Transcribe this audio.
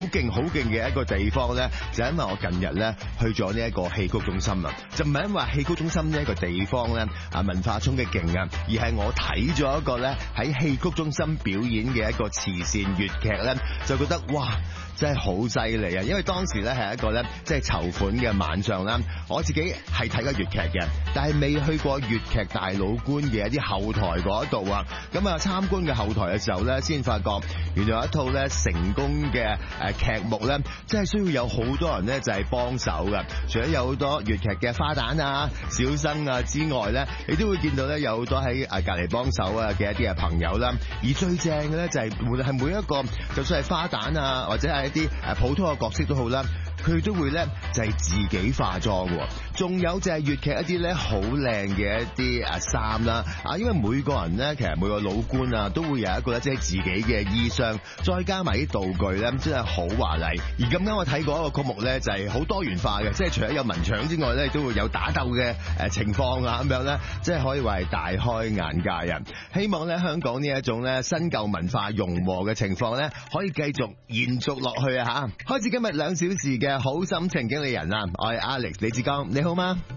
勁好勁嘅一個地方咧，就係因為我近日咧去咗呢一個戲曲中心啊，就唔係因為戲曲中心呢一個地方咧文化衝擊勁啊，而係我睇咗一個咧喺戲曲中心表演嘅一個慈善粵劇咧，就覺得哇真係好犀利啊！因為當時咧係一個咧即係籌款嘅晚上啦，我自己係睇過粵劇嘅，但係未去過粵劇大老倌嘅一啲後台嗰度啊，咁啊參觀嘅後台嘅時候咧，先發覺原來有一套咧成功嘅劇目咧，真係需要有好多人咧就係幫手噶。除咗有好多粵劇嘅花旦啊、小生啊之外咧，你都會見到咧有好多喺隔離幫手啊嘅一啲朋友啦。而最正嘅咧就係無論係每一個，就算係花旦啊，或者係一啲普通嘅角色都好啦，佢都會咧就係自己化妝喎。仲有就係粵劇一啲咧好靚嘅一啲衫啦，因為每個人咧其實每個老倌啊都會有一個咧即係自己嘅衣裳，再加埋啲道具咧真係好華麗。而咁啱我睇過一個曲目咧就係好多元化嘅，即係除咗有文場之外咧，都會有打鬥嘅情況啊咁樣咧，即係可以話係大開眼界啊！希望咧香港呢一種咧新舊文化融和嘅情況咧，可以繼續延續落去啊嚇！開始今日2小時嘅好心情經理人啊，我係 Alex 李志剛，你好嗎？